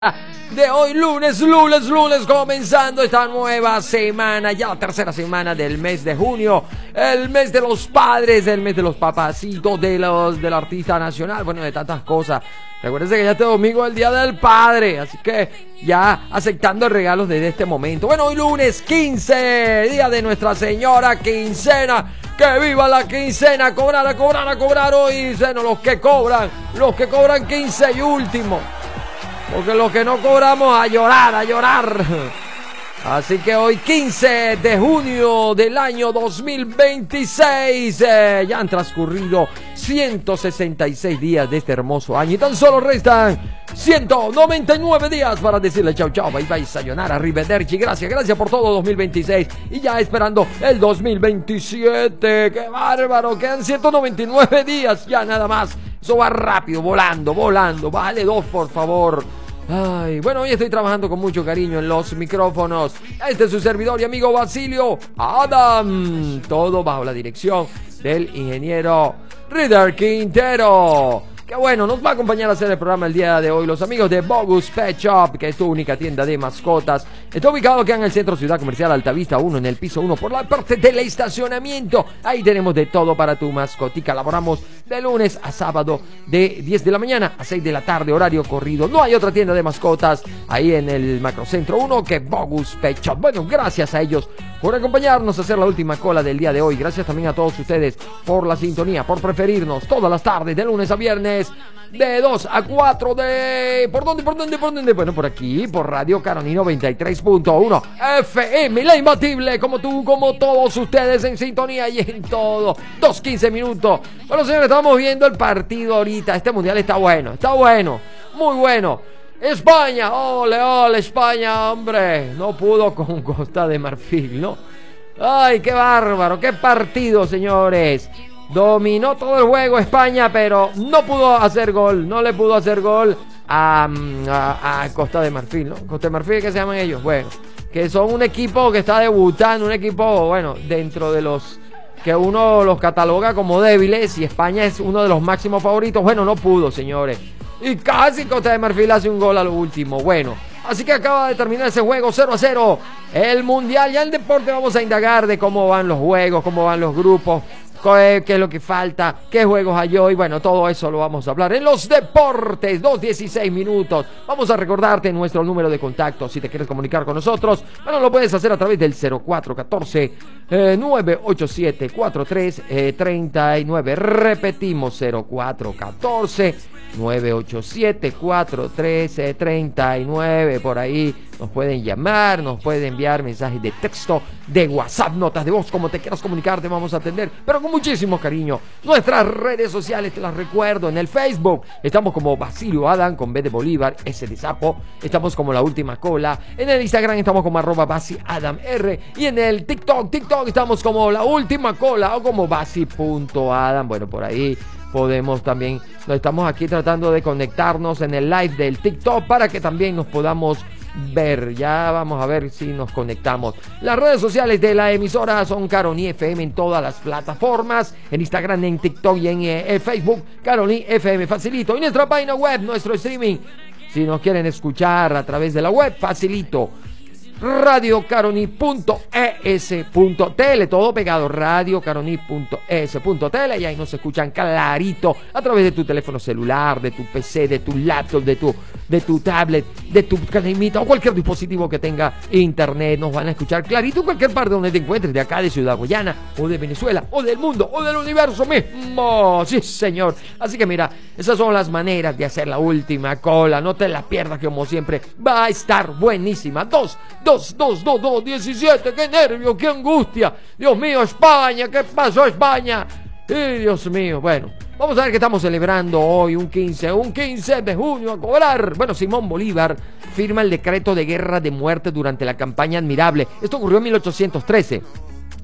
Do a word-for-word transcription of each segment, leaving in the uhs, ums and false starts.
De hoy lunes, lunes, lunes, comenzando esta nueva semana, ya la tercera semana del mes de junio, el mes de los padres, el mes de los papacitos, de los del artista nacional, bueno, de tantas cosas. Recuérdense que ya este domingo es el Día del Padre, así que ya aceptando regalos desde este momento. Bueno, hoy lunes quince, día de Nuestra Señora Quincena. ¡Que viva la quincena! Cobrar, a cobrar, a cobrar hoy, bueno, los que cobran, los que cobran quince y último. Porque los que no cobramos a llorar, a llorar. Así que hoy quince de junio del año dos mil veintiséis. Eh, ya han transcurrido ciento sesenta y seis días de este hermoso año. Y tan solo restan ciento noventa y nueve días para decirle chau chau, bye bye, sayonara, arrivederci. Gracias, gracias por todo dos mil veintiséis. Y ya esperando el dos mil veintisiete. ¡Qué bárbaro! Quedan ciento noventa y nueve días ya nada más. Eso va rápido, volando, volando. Bájale dos, por favor. Ay, bueno, hoy estoy trabajando con mucho cariño en los micrófonos. Este es su servidor y amigo Basilio Adam. Todo bajo la dirección del ingeniero Reader Quintero. Que bueno, nos va a acompañar a hacer el programa el día de hoy los amigos de Bogus Pet Shop, que es tu única tienda de mascotas. Está ubicado aquí en el centro Ciudad Comercial Altavista uno, en el piso uno, por la parte del estacionamiento. Ahí tenemos de todo para tu mascotica. Laboramos de lunes a sábado de diez de la mañana a seis de la tarde, horario corrido. No hay otra tienda de mascotas ahí en el Macrocentro uno que Bogus Pet Shop. Bueno, gracias a ellos por acompañarnos a hacer la última cola del día de hoy. Gracias también a todos ustedes por la sintonía, por preferirnos todas las tardes, de lunes a viernes, de dos a cuatro de... ¿Por dónde, por dónde, por dónde? Bueno, por aquí, por Radio Caroni noventa y tres punto uno F M, la imbatible, como tú, como todos ustedes en sintonía y en todo. Dos, quince minutos. Bueno, señores, estamos viendo el partido ahorita. Este mundial está bueno, está bueno, muy bueno. España, ole, ole, España, hombre. No pudo con Costa de Marfil, ¿no? Ay, qué bárbaro, qué partido, señores. Dominó todo el juego España, pero no pudo hacer gol. No le pudo hacer gol a, a, a Costa de Marfil, ¿no? Costa de Marfil, ¿qué se llaman ellos? Bueno, que son un equipo que está debutando, un equipo, bueno, dentro de los que uno los cataloga como débiles, y España es uno de los máximos favoritos. Bueno, no pudo, señores. Y casi Costa de Marfil hace un gol a lo último. Bueno, así que acaba de terminar ese juego cero a cero. El mundial, ya en deporte vamos a indagar de cómo van los juegos, cómo van los grupos, qué es lo que falta, qué juegos hay hoy. Bueno, todo eso lo vamos a hablar en los deportes. Dos dieciséis minutos. Vamos a recordarte nuestro número de contacto. Si te quieres comunicar con nosotros, bueno, lo puedes hacer a través del cero cuatro uno cuatro, nueve ocho siete, cuatro tres tres nueve. Repetimos, cero cuatro uno cuatro, nueve ocho siete, cuatro tres tres nueve. Por ahí nos pueden llamar, nos pueden enviar mensajes de texto, de WhatsApp, notas de voz, como te quieras comunicar, te vamos a atender, pero con muchísimo cariño. Nuestras redes sociales, te las recuerdo: en el Facebook estamos como Basilio Adam, con B de Bolívar, S de sapo. Estamos como La Última Cola. En el Instagram estamos como arroba Basi Adam R. Y en el TikTok, TikTok estamos como La Última Cola o como Basi punto Adam. Bueno, por ahí podemos también, nos estamos aquí tratando de conectarnos en el live del TikTok para que también nos podamos ver. Ya vamos a ver si nos conectamos. Las redes sociales de la emisora son Caroni F M en todas las plataformas, en Instagram, en TikTok y en eh, Facebook, Caroni F M, facilito. Y nuestra página web, nuestro streaming, si nos quieren escuchar a través de la web, facilito, radio caroni punto e s punto t l, todo pegado, radio caroni punto e s punto t l, y ahí nos escuchan clarito a través de tu teléfono celular, de tu P C, de tu laptop, de tu, de tu tablet, de tu calimita o cualquier dispositivo que tenga internet. Nos van a escuchar clarito en cualquier parte donde te encuentres, de acá de Ciudad Guayana o de Venezuela o del mundo o del universo mismo. Sí, señor. Así que mira, esas son las maneras de hacer la última cola. No te la pierdas, que como siempre va a estar buenísima. Dos, dos dos, dos, dos, dos, diecisiete, qué nervio, qué angustia. Dios mío, España, ¿qué pasó, España? ¡Ay, Dios mío! Bueno, vamos a ver qué estamos celebrando hoy, un quince, un quince de junio, a cobrar. Bueno, Simón Bolívar firma el decreto de guerra de muerte durante la campaña Admirable. Esto ocurrió en mil ochocientos trece.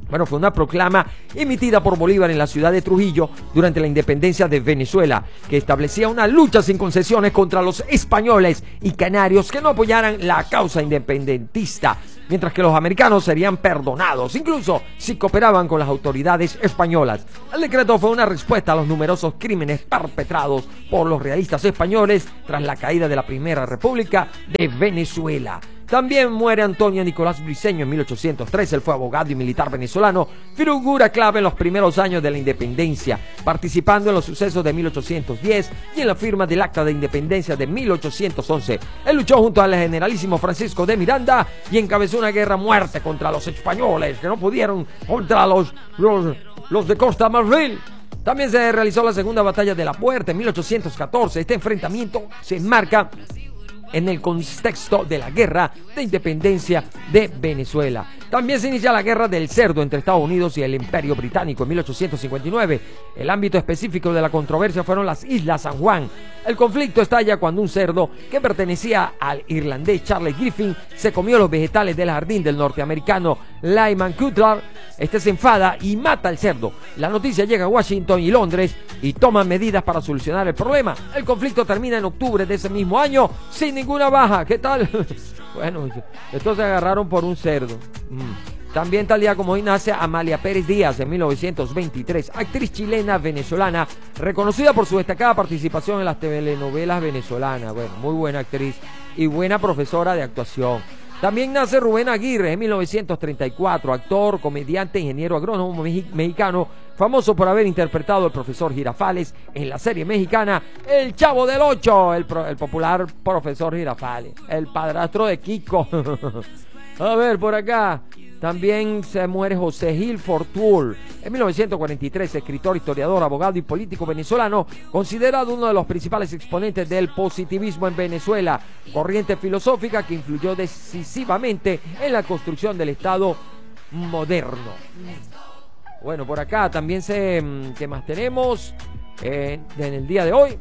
Bueno, fue una proclama emitida por Bolívar en la ciudad de Trujillo durante la independencia de Venezuela, que establecía una lucha sin concesiones contra los españoles y canarios que no apoyaran la causa independentista, mientras que los americanos serían perdonados, incluso si cooperaban con las autoridades españolas. El decreto fue una respuesta a los numerosos crímenes perpetrados por los realistas españoles tras la caída de la Primera República de Venezuela. También muere Antonio Nicolás Briceño en mil ochocientos tres. Él fue abogado y militar venezolano, figura clave en los primeros años de la independencia, participando en los sucesos de mil ochocientos diez y en la firma del Acta de Independencia de mil ochocientos once. Él luchó junto al generalísimo Francisco de Miranda y encabezó una guerra a muerte contra los españoles, que no pudieron contra los, los, los de Costa Marfil. También se realizó la segunda batalla de La Puerta en mil ochocientos catorce. Este enfrentamiento se enmarca en el contexto de la guerra de independencia de Venezuela. También se inicia la guerra del cerdo entre Estados Unidos y el Imperio Británico en mil ochocientos cincuenta y nueve. El ámbito específico de la controversia fueron las Islas San Juan. El conflicto estalla cuando un cerdo que pertenecía al irlandés Charles Griffin se comió los vegetales del jardín del norteamericano Lyman Cutler. Este se enfada y mata al cerdo. La noticia llega a Washington y Londres y toman medidas para solucionar el problema. El conflicto termina en octubre de ese mismo año sin ninguna baja. ¿Qué tal? Bueno, estos se agarraron por un cerdo. Mm. También tal día como hoy nace Amalia Pérez Díaz en mil novecientos veintitrés, actriz chilena venezolana, reconocida por su destacada participación en las telenovelas venezolanas. Bueno, muy buena actriz y buena profesora de actuación. También nace Rubén Aguirre en mil novecientos treinta y cuatro, actor, comediante, ingeniero agrónomo mexicano, famoso por haber interpretado al profesor Girafales en la serie mexicana El Chavo del Ocho, el, pro, el popular profesor Girafales, el padrastro de Kiko. A ver, por acá. También se muere José Gil Fortuol en mil novecientos cuarenta y tres, escritor, historiador, abogado y político venezolano, considerado uno de los principales exponentes del positivismo en Venezuela, corriente filosófica que influyó decisivamente en la construcción del Estado moderno. Bueno, por acá también se... ¿Qué más tenemos eh, en el día de hoy?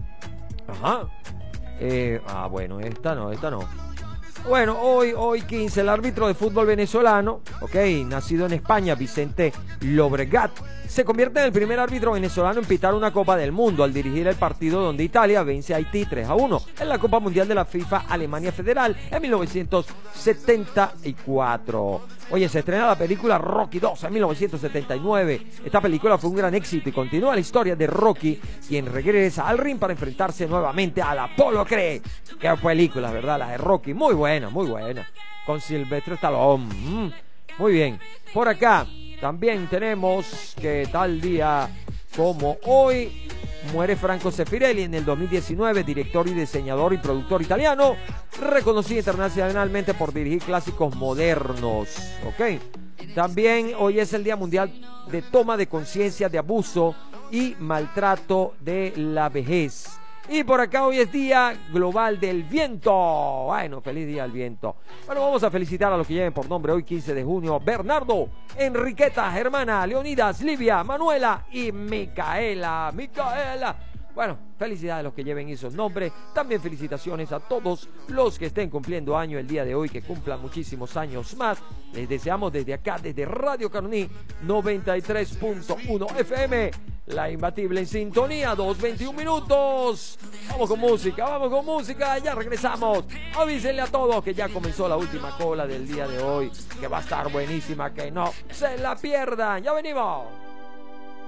Ajá. Eh, ah, bueno, esta no, esta no. Bueno, hoy, hoy quince, el árbitro de fútbol venezolano, ok, nacido en España, Vicente Llobregat, se convierte en el primer árbitro venezolano en pitar una Copa del Mundo al dirigir el partido donde Italia vence a Haití tres a uno en la Copa Mundial de la FIFA Alemania Federal en mil novecientos setenta y cuatro. Oye, se estrena la película Rocky dos en mil novecientos setenta y nueve. Esta película fue un gran éxito y continúa la historia de Rocky, quien regresa al ring para enfrentarse nuevamente al Apolo Creed. Qué película, ¿verdad? La de Rocky, muy buena, muy buena. Con Sylvester Stallone. Mm, muy bien. Por acá también tenemos que tal día como hoy muere Franco Sefirelli en el dos mil diecinueve, director y diseñador y productor italiano, reconocido internacionalmente por dirigir clásicos modernos. Ok. También hoy es el Día Mundial de Toma de Conciencia de Abuso y Maltrato de la Vejez. Y por acá hoy es Día Global del Viento. Bueno, feliz día del viento. Bueno, vamos a felicitar a los que lleven por nombre hoy quince de junio: Bernardo, Enriqueta, Germana, Leonidas, Livia, Manuela y Micaela. Micaela. Bueno, felicidades a los que lleven esos nombres. También felicitaciones a todos los que estén cumpliendo año el día de hoy, que cumplan muchísimos años más. Les deseamos desde acá, desde Radio Caroní noventa y tres punto uno F M, la imbatible en sintonía, dos veintiún minutos. Vamos con música, vamos con música, ya regresamos. Avísenle a todos que ya comenzó la última cola del día de hoy, que va a estar buenísima, que no se la pierdan. Ya venimos.